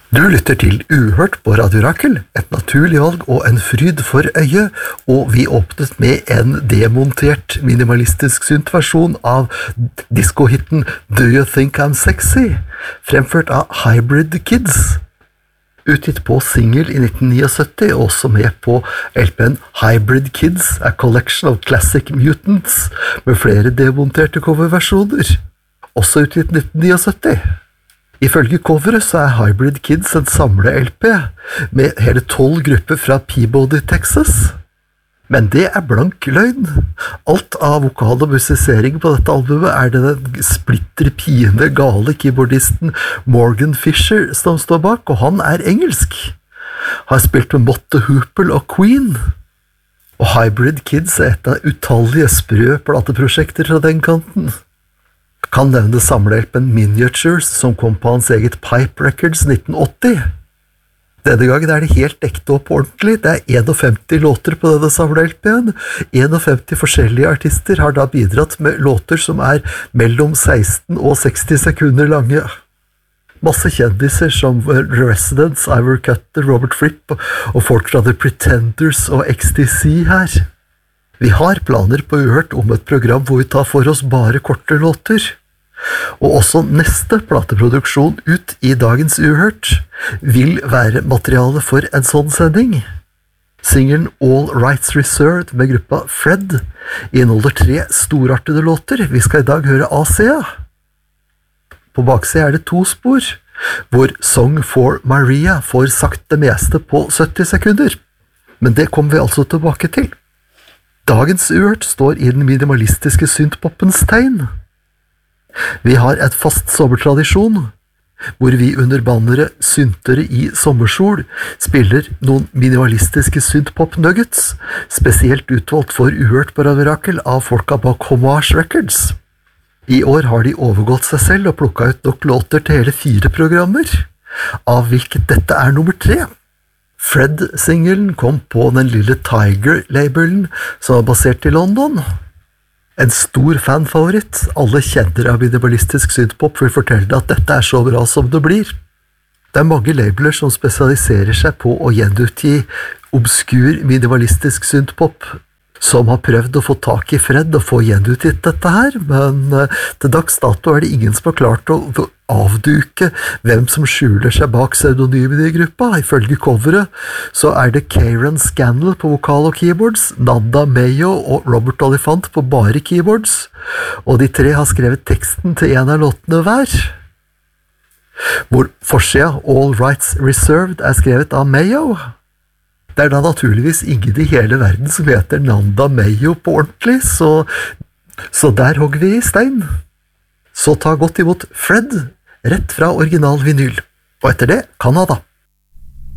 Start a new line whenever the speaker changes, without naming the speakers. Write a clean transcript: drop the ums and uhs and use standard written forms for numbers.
Du lytter til Uhørt på Radio Rakel, et naturlig valg og en fryd for øyet, og vi åpnet med en demontert minimalistisk syntversjon av diskohitten Do You Think I'm Sexy, fremført av Hybrid Kids. Utgitt på single i 1979, og også med på LP'en Hybrid Kids, A Collection of Classic Mutants, med flere demonterte coverversjoner, også utgitt 1979. Ifølge coveret så Hybrid Kids en samle-LP med hele 12 grupper fra Peabody, Texas. Men det blank løgn. Alt av vokal og musisering på dette albumet den splitter piende gale keyboardisten Morgan Fisher som står bak, og han engelsk. Har spilt med Mott the Hoople og Queen. Og Hybrid Kids et av utallige sprø plateprosjekter fra den kanten. Kan nevne samle-LPen Miniatures som kom på hans eget Pipe Records 1980. Denne gangen det helt ekte og på ordentlig. Det 51 låter på denne samle-LPen. 51 forskjellige artister har da bidratt med låter som mellom 16 og 60 sekunder lange. Masse kjendiser som Residents, Ivor Cutter, Robert Fripp og folk fra The Pretenders og XTC her. Vi har planer på Uhørt om et program hvor vi tar for oss bare korte låter. Og også neste plateproduksjon ut i dagens Uhørt vil være materiale for en sånn sending. Singelen All Rights Reserved med gruppa Fred inneholder 3 storartede låter. Vi skal i dag høre A-sida. På baksida det 2 spor, hvor Song for Maria får sagt det meste på 70 sekunder. Men det kommer vi altså tilbake til. Dagens Uhørt står i den minimalistiske syntpoppens tegn. Vi har et fast sommertradisjon, hvor vi under banneret Syntere i sommersol spiller noen minimalistiske syntpop-nuggets, spesielt utvalgt for Uhørt på Radio Rakel av folka bak Homage Records. I år har de overgått seg selv og plukket ut nok låter til hele 4 programmer, av hvilket dette nummer 3. Fred-singelen kom på den lille Tiger-labelen som basert i London. En stor fanfavoritt. Alle kjenner av minimalistisk syntpop vil fortelle at dette så bra som det blir. Det mange labeler som spesialiserer seg på å gjenutgi obskur minimalistisk syntpop, som har prøvd å få tak i Fred og få gjenutgitt dette her, men til dags dato det ingen som har klart å avduke hvem som skjuler seg bak pseudonymen i gruppa. Ifølge coveret så det Kieran Scannell på vokal og keyboards, Nanda Mayo og Robert Oliphant på bare keyboards, og de 3 har skrevet teksten til en av låtene hver. Hvor forsida All Rights Reserved skrevet av Mayo. Det da naturligvis ingen i hele verden som heter Nanda Mayo på ordentlig, så der hogger vi i stein. Så ta godt imot Fred, rett fra original vinyl. Og etter det, Canada.